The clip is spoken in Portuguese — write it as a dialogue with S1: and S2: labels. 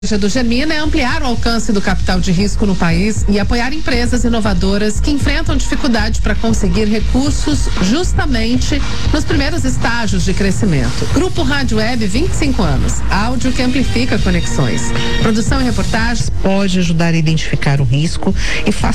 S1: do Germina é ampliar o alcance do capital de risco no país e apoiar empresas inovadoras que enfrentam dificuldade para conseguir recursos justamente nos primeiros estágios de crescimento. Grupo Rádio Web, 25 anos. Áudio que amplifica conexões. Produção e reportagens
S2: pode ajudar a identificar o risco e